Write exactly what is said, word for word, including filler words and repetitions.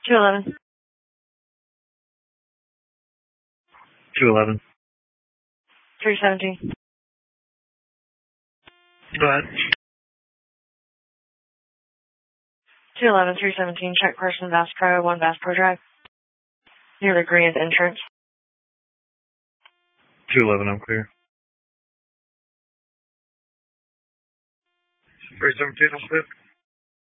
two eleven. two eleven. three seventeen. Go ahead. two eleven, three seventeen, check person, Bass Pro, one Bass Pro Drive. Near the Grand entrance. two eleven, I'm clear. three seventeen, I'm clear.